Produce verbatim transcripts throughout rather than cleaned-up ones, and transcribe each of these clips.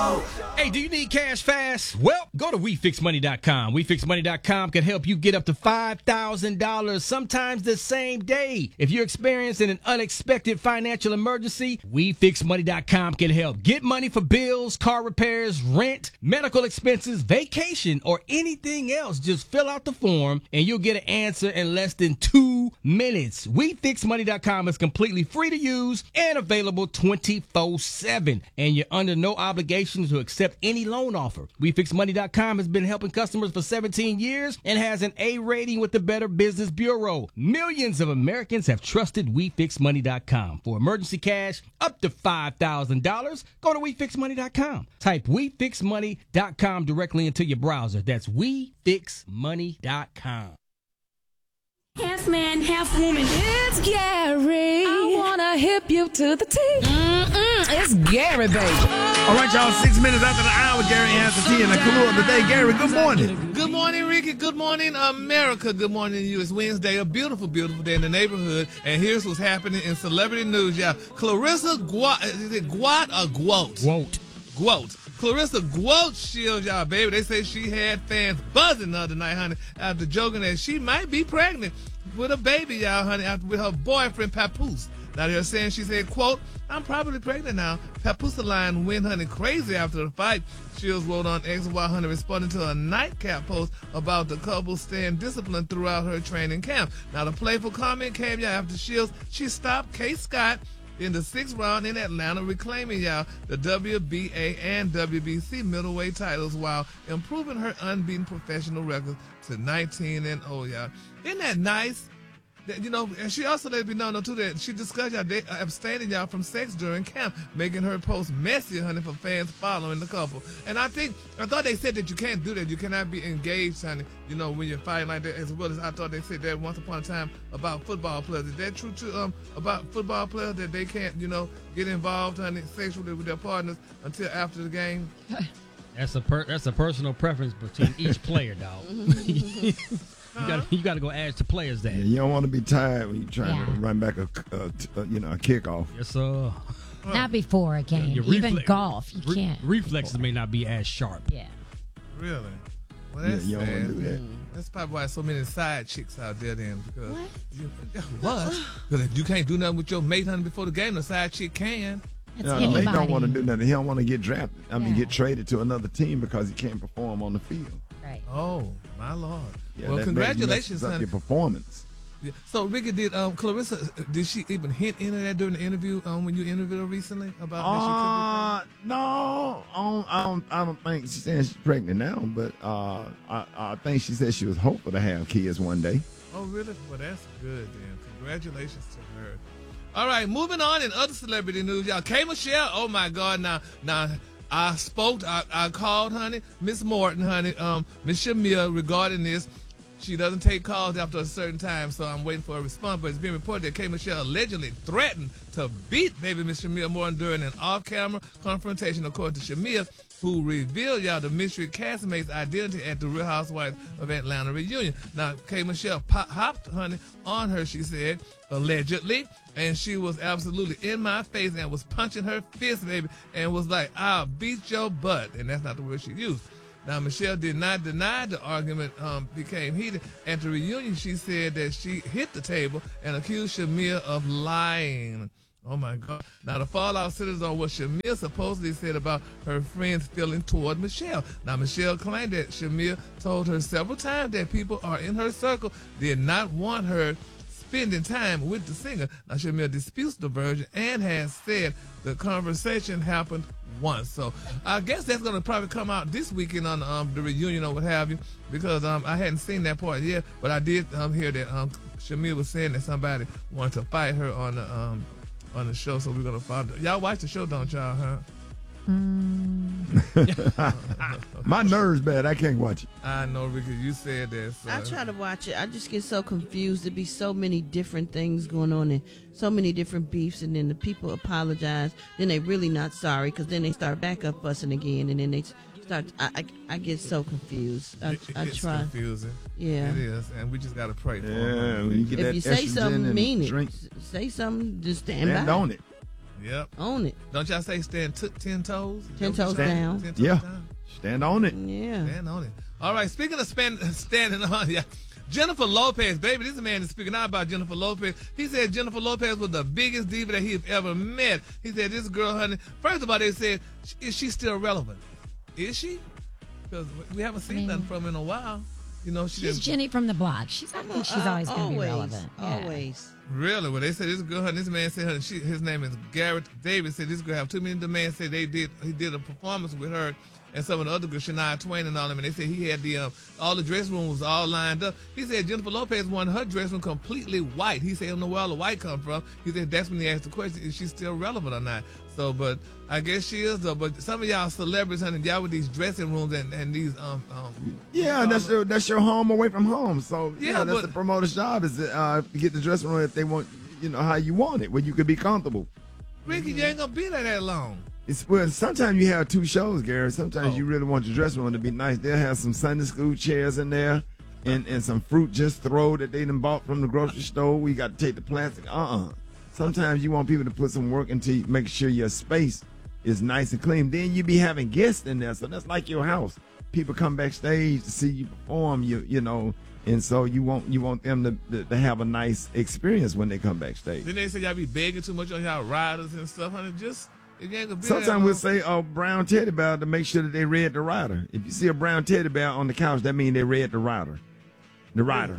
Hey, do you need cash fast? Well, go to we fix money dot com. we fix money dot com can help you get up to five thousand dollars, sometimes the same day. If you're experiencing an unexpected financial emergency, we fix money dot com can help. Get money for bills, car repairs, rent, medical expenses, vacation, or anything else. Just fill out the form and you'll get an answer in less than two minutes. we fix money dot com is completely free to use and available twenty-four seven. And you're under no obligation to accept any loan offer. we fix money dot com has been helping customers for seventeen years and has an A rating with the Better Business Bureau. Millions of Americans have trusted we fix money dot com. For emergency cash up to five thousand dollars, go to we fix money dot com. Type we fix money dot com directly into your browser. That's we fix money dot com. Half man, half woman. It's Gary. I wanna hip you to the T. Mm-mm, it's Gary, baby. All right, y'all. Six minutes after the hour, Gary has the tea and the clue of the day. Gary, good morning. Good morning, Ricky. Good morning, America. Good morning to you. It's Wednesday, a beautiful, beautiful day in the neighborhood. And here's what's happening in celebrity news, y'all. Clarissa Gwat, is it Gwat or Gwot? Won't. Gwot. Clarissa Gwot shields y'all, baby. They say she had fans buzzing the other night, honey, after joking that she might be pregnant with a baby, y'all, honey, after with her boyfriend, Papoose. Now they're saying she said, quote, "I'm probably pregnant now." Papoose line went, honey, crazy after the fight. Shields wrote on X while honey responding to a nightcap post about the couple staying disciplined throughout her training camp. Now the playful comment came, y'all, after Shields, she stopped Kate Scott in the sixth round in Atlanta, reclaiming, y'all, the W B A and W B C middleweight titles while improving her unbeaten professional record to nineteen and oh, y'all. Isn't that nice? That, you know, and she also let me know, too, that she discussed y'all they, uh, abstaining y'all from sex during camp, making her post messy, honey, for fans following the couple. And I think, I thought they said that you can't do that. You cannot be engaged, honey, you know, when you're fighting like that, as well as I thought they said that once upon a time about football players. Is that true, too, um, about football players, that they can't, you know, get involved, honey, sexually with their partners until after the game? That's a per- that's a personal preference between each player, dog. You got you got to go ask the players that. Yeah, you don't want to be tired when you're trying Yeah. to run back a, a, a you know a kickoff. Yes, sir. Not before a game. Your Even reflex- golf, you re- can't. reflexes may not be as sharp. Yeah. Really? Well, Yeah, that's you don't want sad. to do that. That's probably why so many side chicks out there then. Because what? You, what? Because if you can't do nothing with your mate, honey, before the game, the side chick can. It's You know, they anybody. don't want to do nothing. He don't want to get drafted. I mean, Yeah. get traded to another team because he can't perform on the field. Right. Oh, my Lord. Yeah, well, that congratulations, messes up honey. your performance. Yeah. So, Ricky, did um, Clarissa, did she even hint into that during the interview um, when you interviewed her recently about that Uh, no, I don't, I don't. I don't think she's saying she's pregnant now, but uh, I, I think she said she was hopeful to have kids one day. she could be? Oh, really? Well, that's good then. Congratulations to her. All right, moving on in other celebrity news, y'all. K. Michelle, oh my God, now, now I spoke, I, I called, honey, Miss Morton, honey, um, Miss Shamia regarding this. She doesn't take calls after a certain time, so I'm waiting for a response. But it's being reported that K. Michelle allegedly threatened to beat baby Miss Shamia Morton during an off-camera confrontation, according to Shamia, who revealed y'all the mystery castmate's identity at the Real Housewives of Atlanta reunion. Now, K. Michelle pop, hopped, honey, on her, she said, allegedly, and she was absolutely in my face and was punching her fist, baby, and was like, "I'll beat your butt," and that's not the word she used. Now, Michelle did not deny the argument um, became heated. At the reunion, she said that she hit the table and accused Shamia of lying. Oh, my God. Now, the fallout centers on what Shamia supposedly said about her friend's feeling toward Michelle. Now, Michelle claimed that Shamia told her several times that people are in her circle did not want her spending time with the singer. Now, Shamia disputes the version and has said the conversation happened once. So I guess that's going to probably come out this weekend on um, the reunion or what have you, because um, I hadn't seen that part yet, but I did um, hear that um, Shamia was saying that somebody wanted to fight her on the um, on the show, so we're going to find her. Y'all watch the show, don't y'all, huh? My nerves bad. I can't watch it. I know, Ricky, you said that. So. I try to watch it. I just get so confused. There be so many different things going on and so many different beefs, and then the people apologize. Then they really not sorry, because then they start back up fussing again, and then they start. I I, I get so confused. I, It- I it's try. confusing. Yeah. It is, and we just got to pray for Yeah, them. when you get If that you say estrogen something, and mean it. drink, S- Say something, just stand stand by. on it. Yep. Own it. Don't y'all say stand t- ten toes? Ten toes Stand- down. Ten toes Yeah. down. Stand on it. Yeah. Stand on it. All right. Speaking of span- standing on, yeah. Jennifer Lopez, baby, this man is speaking out about Jennifer Lopez. He said Jennifer Lopez was the biggest diva that he's ever met. He said this girl, honey, first of all, they said, is she still relevant? Is she? Because we haven't seen I mean, nothing from her in a while. You know, she She's didn't- Jenny from the block. She's, I think she's always going to be always, relevant. Yeah. Always. Really? Well, they said this girl, and this man said her, she, his name is Garrett Davis, said this girl have too many demands. Said they did, he did a performance with her and some of the other girls, Shania Twain and all them, and they said he had the um, all the dress rooms all lined up. He said Jennifer Lopez wanted her dress room completely white. He said, I don't know where all the white come from. He said that's when he asked the question, is she still relevant or not? So, but I guess she is, though. But some of y'all celebrities, honey, y'all with these dressing rooms and, and these um, um Yeah, that's your that's your home away from home. So yeah, Yeah, that's but- the promoter's job is to uh, get the dressing room if they want, you know, how you want it, where you could be comfortable. Ricky, you ain't gonna be there that long. It's well, sometimes you have two shows, Gary. Sometimes Oh. you really want your dressing room to be nice. They'll have some Sunday school chairs in there, and, and some fruit just throw that they done bought from the grocery store. We got to take the plastic. Uh-uh. Sometimes you want people to put some work into you, make sure your space is nice and clean. Then you be having guests in there, so that's like your house. People come backstage to see you perform, you you know, and so you want you want them to, to, to have a nice experience when they come backstage. Then they say y'all be begging too much on y'all riders and stuff, honey. Just it ain't gonna be that Sometimes long. we'll say a brown teddy bear to make sure that they read the rider. If you see a brown teddy bear on the couch, that means they read the rider. The rider.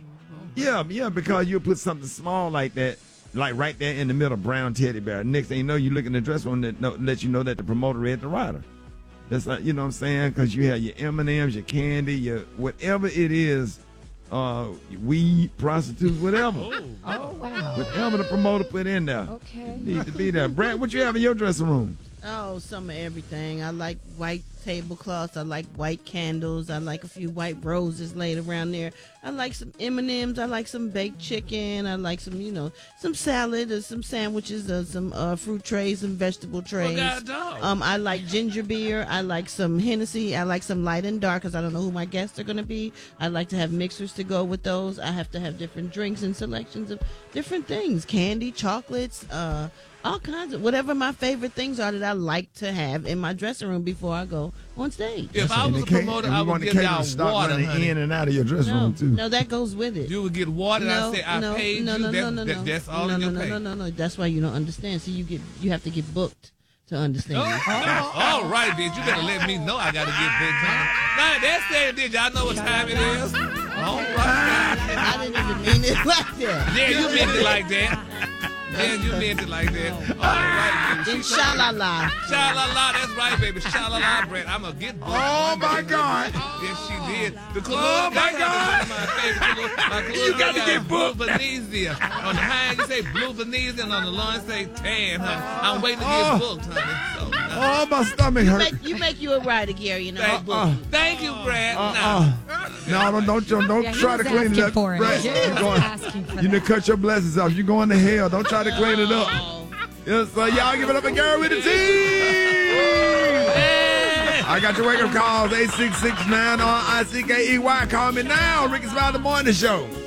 Yeah, yeah, because you'll put something small like that, like right there in the middle, brown teddy bear. Next thing you know, you look in the dress room that know, let you know that the promoter read the rider. That's like, you know what I'm saying? Because you have your M and M's, your candy, your whatever it is, uh, weed, prostitutes, whatever. Oh, Oh, wow. Whatever the promoter put in there. Okay. Need to be there. Brad, what you have in your dressing room? Oh, some of everything. I like white tablecloths. I like white candles. I like a few white roses laid around there. I like some M and M's. I like some baked chicken. I like some, you know, some salad or some sandwiches or some uh, fruit trays, some vegetable trays. God, dog. Um, I like ginger beer. I like some Hennessy. I like some light and dark because I don't know who my guests are going to be. I like to have mixers to go with those. I have to have different drinks and selections of different things, candy, chocolates, uh, all kinds of whatever my favorite things are that I like to have in my dressing room before I go on stage. If I And was a the ca- promoter, and we I would want the give caterer y'all to start water, running honey. in and out of your dressing No, room too. no, that goes with it. You would get water. and I say I no, paid no, you. no, that, no, that, no, no. that- that's all no, in no, your no, pay. no, no, no. That's why you don't understand. See, you get you have to get booked to understand. Oh, all right, bitch. You better let me know I gotta get booked, honey. Now that's saying, did y'all know what time it is? All right. I didn't even mean it like that. Yeah, you meant it like that. Yeah, you meant it like that. All right, baby. Inshallah. Sha-la-la, that's right, baby. Sha-la-la, Brett. I'm gonna get booked. Oh, my God. Yes, she did. The club, Oh, my that's God. My favorite club. My club You got to got get Blue booked. Venezia. On the high end, you say Blue Venezia, and on the low end, say tan, honey. I'm waiting to get Oh. booked, honey. So, uh, Oh, my stomach hurt. Make, you make you a writer, Gary, and I'll thank, book uh, you. thank you, Brad. Uh, Nah. uh, no, don't don't, don't, don't Yeah, he try to was clean it asking up. for it. Brett, He you was going, asking for you need to that. cut your blessings off. You going to hell. Don't try to clean it up. Yes, so y'all give it up for Gary with the T. I got your wake up calls eight six six nine R I C K E Y. Call me now. Ricky Smiley Morning Show.